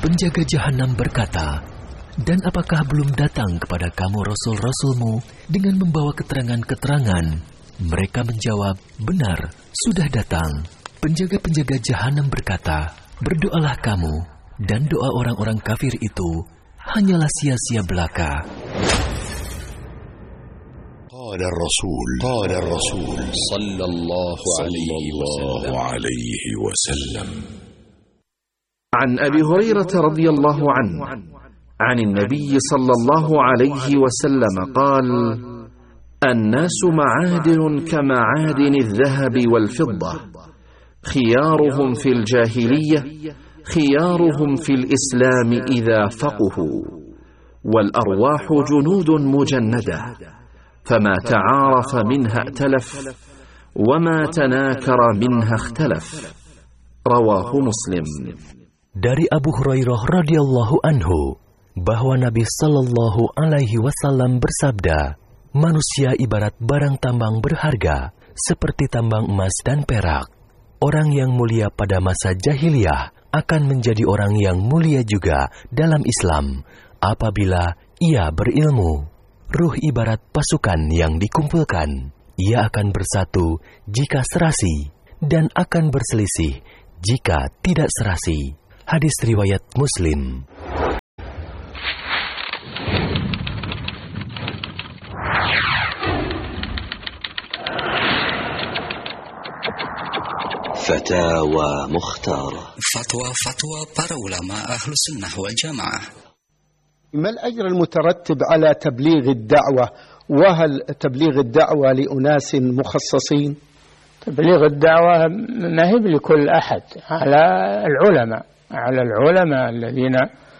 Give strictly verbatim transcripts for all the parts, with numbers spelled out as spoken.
Penjaga jahanam berkata, "Dan apakah belum datang kepada kamu rasul-rasulmu dengan membawa keterangan-keterangan?" Mereka menjawab, "Benar, sudah datang." Penjaga-penjaga jahanam berkata, "Berdoalah kamu, dan doa orang-orang kafir itu hanyalah sia-sia belaka." Qala Rasul, qala Rasul sallallahu alaihi wasallam. عن أبي هريرة رضي الله عنه عن النبي صلى الله عليه وسلم قال: الناس معادن كمعادن الذهب والفضة، خيارهم في الجاهلية خيارهم في الإسلام إذا فقهوا، والأرواح جنود مجندة، فما تعارف منها ائتلف، وما تناكر منها اختلف. رواه مسلم. Dari Abu Hurairah radhiyallahu anhu bahwa Nabi sallallahu alaihi wasallam bersabda, "Manusia ibarat barang tambang berharga seperti tambang emas dan perak. Orang yang mulia pada masa jahiliyah akan menjadi orang yang mulia juga dalam Islam apabila ia berilmu. Ruh ibarat pasukan yang dikumpulkan. Ia akan bersatu jika serasi dan akan berselisih jika tidak serasi." Hadis riwayat Muslim. Fatawa Mukhtara. Fatwa-fatwa para ulama ahlu sunnah wal jamaah. ما الأجر المترتب على تبليغ الدعوة؟ وهل تبليغ الدعوة لأناس مخصصين؟ تبليغ الدعوة ما هي لكل أحد، على العلماء على العلماء الذين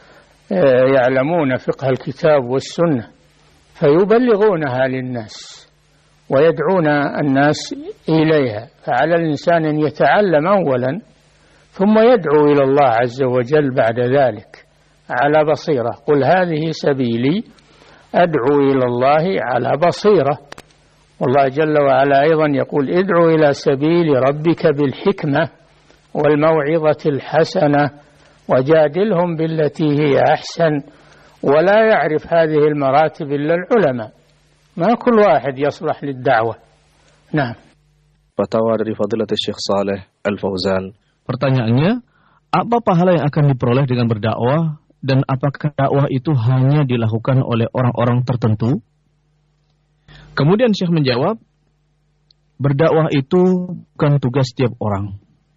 يعلمون فقه الكتاب والسنة فيبلغونها للناس ويدعون الناس إليها. فعلى الإنسان أن يتعلم أولا ثم يدعو إلى الله عز وجل بعد ذلك على بصيرة. قل هذه سبيلي أدعو إلى الله على بصيرة. والله جل وعلا أيضا يقول: ادعو إلى سبيل ربك بالحكمة والموعظة الحسنة وجادلهم بالتي هي أحسن. ولا يعرف هذه المراتب إلا العلماء، ما كل واحد يصلح للدعوة. نعم. Fatwa dari Fadilatul Syekh Saleh Al-Fauzan. Pertanyaannya, apa pahala yang akan diperoleh dengan berdakwah, dan apakah dakwah itu hanya dilakukan oleh orang-orang tertentu? Kemudian Syekh menjawab, berdakwah itu bukan tugas setiap orang.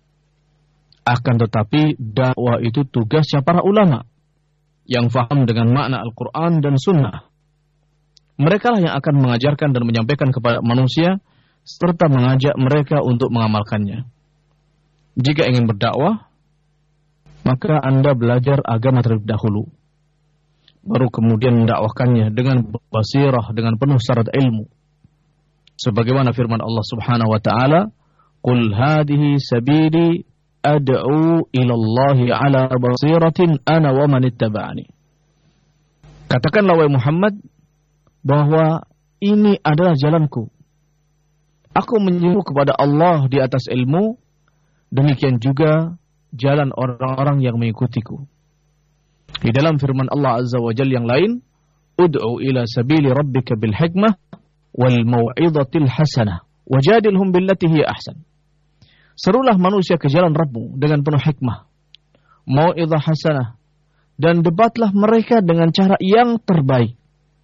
Akan tetapi dakwah itu tugasnya para ulama yang faham dengan makna Al-Quran dan Sunnah. Mereka lah yang akan mengajarkan dan menyampaikan kepada manusia serta mengajak mereka untuk mengamalkannya. Jika ingin berdakwah, maka Anda belajar agama terlebih dahulu, baru kemudian mendakwahkannya dengan basirah, dengan penuh syarat ilmu. Sebagaimana firman Allah Subhanahu wa taala, "Qul hadhihi sabili ad'u ila Allahi ala basiratin ana wa man ittaba'ani." Katakanlah wahai Muhammad bahwa ini adalah jalanku. Aku menyuruh kepada Allah di atas ilmu, demikian juga jalan orang-orang yang mengikutiku. Di dalam firman Allah Azza wa Jalla yang lain, "Ud'u ila sabili rabbika bil hikmah wal mau'izatil hasanah wajadilhum billati hiya ahsan." Serulah manusia ke jalan Rabbmu dengan penuh hikmah, mau'izah hasanah, dan debatlah mereka dengan cara yang terbaik.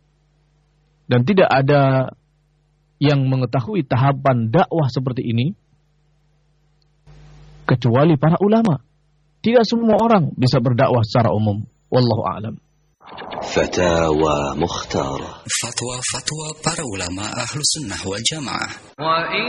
Dan tidak ada yang mengetahui tahapan dakwah seperti ini kecuali para ulama. Tidak semua orang bisa berdakwah secara umum. Wallahu a'lam. Fatawa Mukhtara. Fatwa-fatwa para ulama ahlu sunnah wal jamaah.